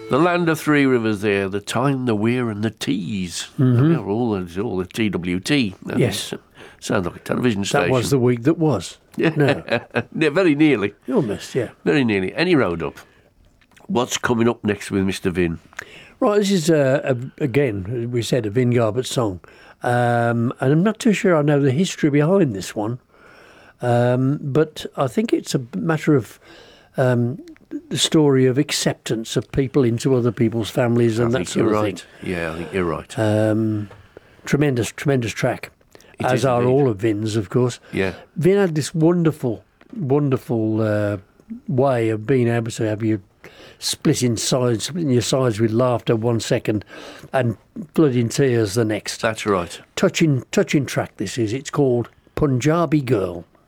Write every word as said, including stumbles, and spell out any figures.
The land of three rivers there, the Tyne, the Wear and the Tees. Mm-hmm. Yeah, all, the, all the T W T. Yes. Sounds like a television station. That was the week that was. Yeah, No. yeah, very nearly. Almost, yeah. Very nearly. Any road up. What's coming up next with Mister Vin? Right, this is, uh, a, again, we said a Vin Garbutt song. Um, and I'm not too sure I know the history behind this one. Um, but I think it's a matter of um, the story of acceptance of people into other people's families and I that think sort you're of right. thing. Yeah, I think you're right. Um, tremendous, tremendous track. It as is are indeed. all of Vin's, of course. Yeah. Vin had this wonderful, wonderful uh, way of being able to have you splitting sides, splitting your sides with laughter one second and blood in tears the next. That's right. Touching, touching track this is. It's called Punjabi Girl.